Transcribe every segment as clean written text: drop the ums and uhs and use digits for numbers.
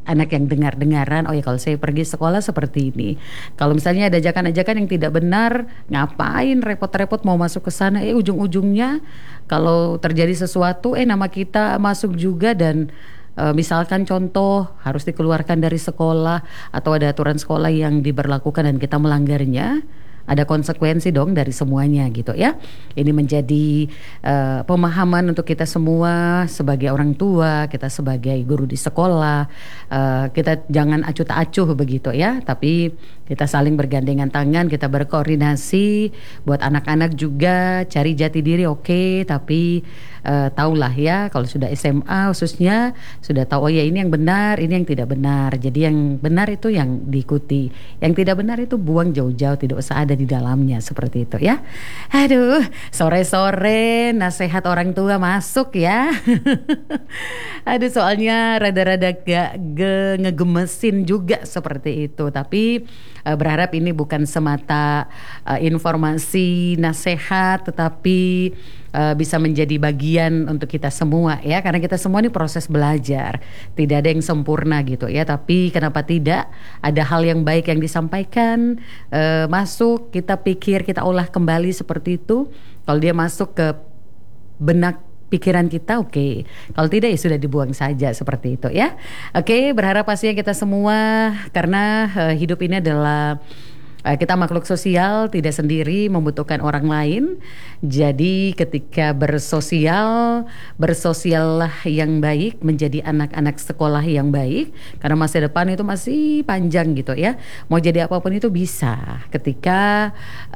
anak yang dengar-dengaran, oh ya kalau saya pergi sekolah seperti ini. Kalau misalnya ada ajakan-ajakan yang tidak benar, ngapain repot-repot mau masuk ke sana? Ujung-ujungnya kalau terjadi sesuatu, nama kita masuk juga dan misalkan contoh harus dikeluarkan dari sekolah atau ada aturan sekolah yang diberlakukan dan kita melanggarnya, ada konsekuensi dong dari semuanya gitu ya. Ini menjadi pemahaman untuk kita semua sebagai orang tua, kita sebagai guru di sekolah. Kita jangan acuh tak acuh begitu ya, tapi kita saling bergandengan tangan, kita berkoordinasi. Buat anak-anak juga cari jati diri oke, tapi tahulah ya kalau sudah SMA khususnya sudah tahu oh ya ini yang benar, ini yang tidak benar. Jadi yang benar itu yang diikuti, yang tidak benar itu buang jauh-jauh, tidak usah ada di dalamnya, seperti itu ya. Aduh, sore-sore nasihat orang tua masuk ya. Aduh, soalnya rada-rada ngegemesin juga seperti itu. Tapi berharap ini bukan semata informasi nasihat, tetapi bisa menjadi bagian untuk kita semua ya, karena kita semua ini proses belajar, tidak ada yang sempurna gitu ya. Tapi kenapa tidak, ada hal yang baik yang disampaikan, masuk, kita pikir, kita olah kembali seperti itu. Kalau dia masuk ke benak pikiran kita oke. Kalau tidak ya sudah dibuang saja seperti itu ya. Oke, berharap pastinya kita semua, karena hidup ini adalah kita makhluk sosial, tidak sendiri, membutuhkan orang lain. Jadi ketika bersosiallah yang baik, menjadi anak-anak sekolah yang baik, karena masa depan itu masih panjang gitu ya. Mau jadi apapun itu bisa ketika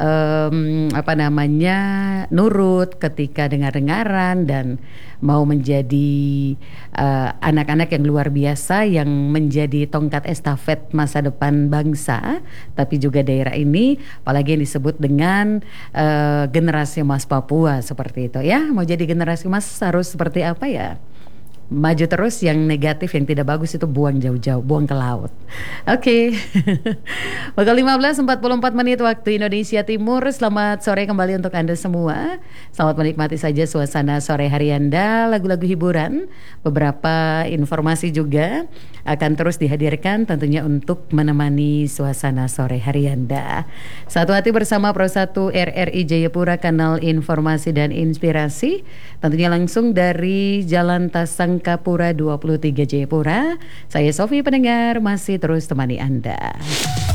nurut, ketika dengar-dengaran, dan mau menjadi anak-anak yang luar biasa, yang menjadi tongkat estafet masa depan bangsa, tapi juga daerah ini, apalagi yang disebut dengan generasi emas Papua seperti itu ya. Mau jadi generasi emas harus seperti apa ya? Maju terus, yang negatif, yang tidak bagus itu buang jauh-jauh, buang ke laut. Oke. Pukul 15.44 waktu Indonesia Timur. Selamat sore kembali untuk Anda semua. Selamat menikmati saja suasana sore hari Anda, lagu-lagu hiburan, beberapa informasi juga akan terus dihadirkan tentunya untuk menemani suasana sore hari Anda. Satu hati bersama Pro 1 RRI Jayapura, kanal informasi dan inspirasi, tentunya langsung dari Jalan Tasangkapura 23 Jayapura. Saya Sofi, pendengar, masih terus temani Anda.